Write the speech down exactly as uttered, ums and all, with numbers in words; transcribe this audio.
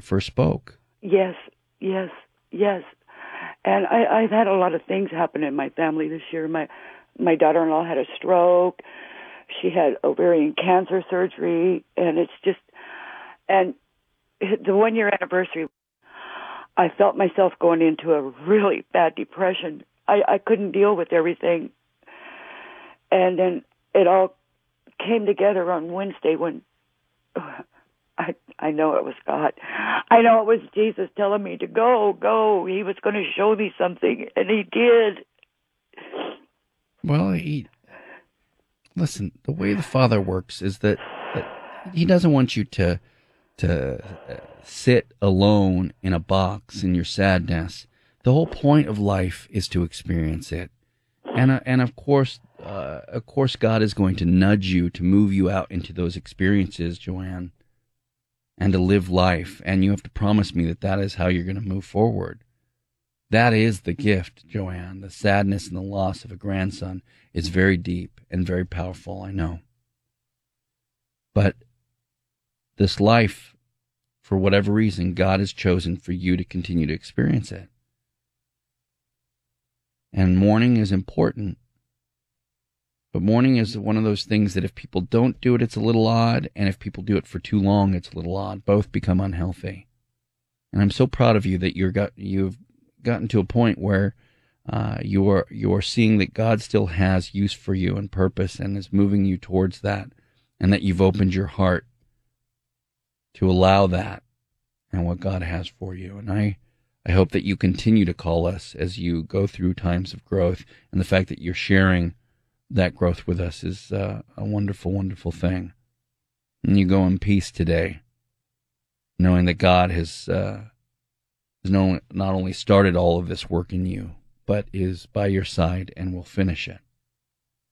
first spoke. Yes, yes, yes. And I, I've had a lot of things happen in my family this year. My my daughter-in-law had a stroke. She had ovarian cancer surgery, and it's just, and the one-year anniversary, I felt myself going into a really bad depression. I, I couldn't deal with everything. And then it all came together on Wednesday when I I know it was God. I know it was Jesus telling me to go, go. He was going to show me something, and he did. Well, he, listen, the way the Father works is that, that he doesn't want you to to uh, sit alone in a box in your sadness. The whole point of life is to experience it. And uh, and of course, uh, of course, God is going to nudge you to move you out into those experiences, Joanne, and to live life. And you have to promise me that that is how you're going to move forward. That is the gift, Joanne. The sadness and the loss of a grandson is very deep and very powerful, I know. But this life, for whatever reason, God has chosen for you to continue to experience it. And mourning is important. But mourning is one of those things that if people don't do it, it's a little odd. And if people do it for too long, it's a little odd. Both become unhealthy. And I'm so proud of you that you're got, you've gotten to a point where uh, you're, you're seeing that God still has use for you and purpose and is moving you towards that. And that you've opened your heart to allow that and what God has for you. And I, I hope that you continue to call us as you go through times of growth. And the fact that you're sharing that growth with us is uh, a wonderful, wonderful thing. And you go in peace today, knowing that God has, uh, has no, not only started all of this work in you, but is by your side and will finish it.